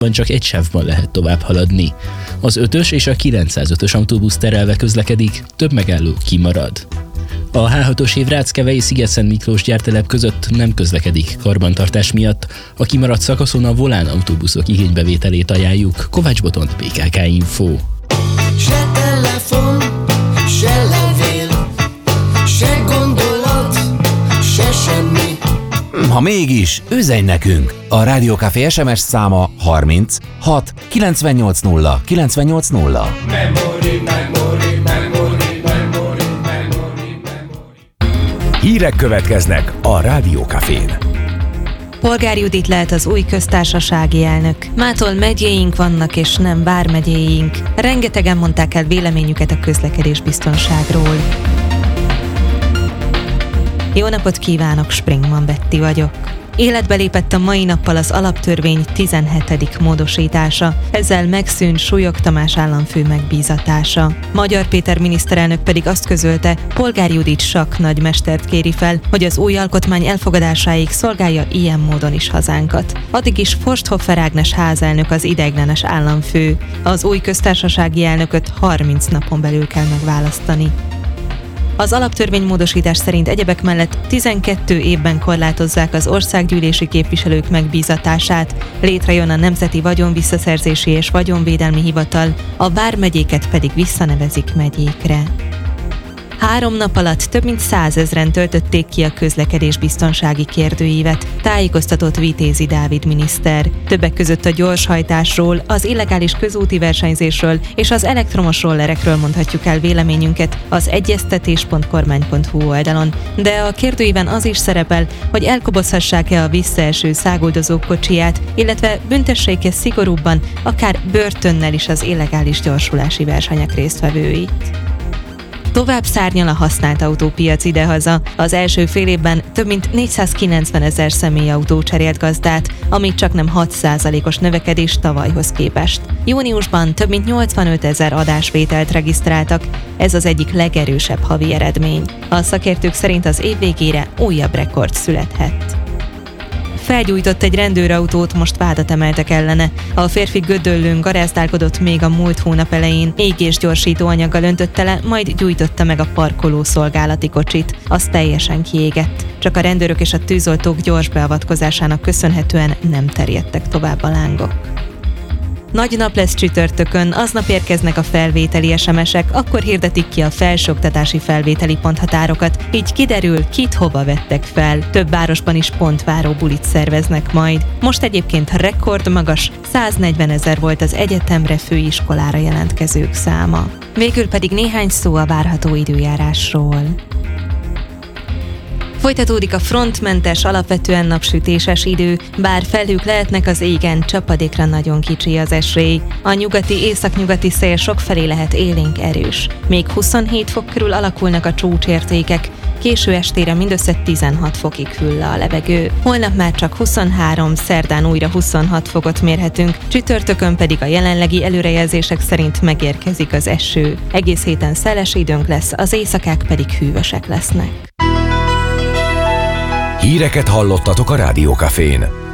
csak egy sávban lehet tovább haladni. Az 5-ös és a 905-ös autóbusz terelve közlekedik, több megálló kimarad. A H6-os Ráckevei Sziget-Szent Miklós gyártelep között nem közlekedik karbantartás miatt. A kimaradt szakaszon a Volán autóbuszok igénybevételét ajánljuk. Kovács Botont, PKK Info. Se telefon, se levél, se gondolat, se semmi. Ha mégis, üzenj nekünk! A Rádió Café SMS száma 30 6 98 0 98 0. Memory. Hírek következnek a Rádió Cafén. Polgár Judit lehet az új köztársasági elnök. Mától megyéink vannak, és nem vármegyéink. Rengetegen mondták el véleményüket a közlekedésbiztonságról. Jó napot kívánok, Springman Betty vagyok. Életbe lépett a mai nappal az alaptörvény 17. módosítása, ezzel megszűnt Súlyog Tamás államfő megbízatása. Magyar Péter miniszterelnök pedig azt közölte, Polgár Judit sakknagymestert kéri fel, hogy az új alkotmány elfogadásáig szolgálja ilyen módon is hazánkat. Addig is Forsthofer Ágnes házelnök az ideiglenes államfő. Az új köztársasági elnököt 30 napon belül kell megválasztani. Az alaptörvénymódosítás szerint egyebek mellett 12 évben korlátozzák az országgyűlési képviselők megbízatását, létrejön a Nemzeti Vagyonvisszaszerzési és Vagyonvédelmi Hivatal, a vármegyéket pedig visszanevezik megyékre. 3 nap alatt több mint 100 000-en töltötték ki a közlekedésbiztonsági kérdőívet, tájékoztatott Vitézi Dávid miniszter. Többek között a gyorshajtásról, az illegális közúti versenyzésről és az elektromos rollerekről mondhatjuk el véleményünket az egyeztetés.kormány.hu oldalon. De a kérdőíven az is szerepel, hogy elkobozhassák-e a visszaeső száguldozók kocsiját, illetve büntessék-e szigorúbban, akár börtönnel is az illegális gyorsulási versenyek résztvevőit. Tovább szárnyal a használt autópiac idehaza. Az első fél évben több mint 490 000 személyautó cserélt gazdát, ami csaknem 6%-os növekedés tavalyhoz képest. Júniusban több mint 85 000 adásvételt regisztráltak, ez az egyik legerősebb havi eredmény. A szakértők szerint az év végére újabb rekord születhet. Felgyújtott egy rendőrautót, most vádat emeltek ellene. A férfi Gödöllőn garázdálkodott még a múlt hónap elején, égésgyorsító anyaggal öntötte le, majd gyújtotta meg a parkoló szolgálati kocsit. Az teljesen kiégett. Csak a rendőrök és a tűzoltók gyors beavatkozásának köszönhetően nem terjedtek tovább a lángok. Nagy nap lesz csütörtökön, aznap érkeznek a felvételi SMS-ek, akkor hirdetik ki a felsőoktatási felvételi ponthatárokat, így kiderül, kit hova vettek fel. Több városban is pontváró bulit szerveznek majd. Most egyébként rekordmagas, 140 000 volt az egyetemre, főiskolára jelentkezők száma. Végül pedig néhány szó a várható időjárásról. Folytatódik a frontmentes, alapvetően napsütéses idő, bár felhők lehetnek az égen, csapadékra nagyon kicsi az esély. A nyugati, északnyugati szél sokfelé lehet élénk erős. Még 27 fok körül alakulnak a csúcsértékek, késő estére mindössze 16 fokig hűl le a levegő. Holnap már csak 23, szerdán újra 26 fokot mérhetünk, csütörtökön pedig a jelenlegi előrejelzések szerint megérkezik az eső. Egész héten szeles időnk lesz, az éjszakák pedig hűvösek lesznek. Híreket hallottatok a Rádió Cafén.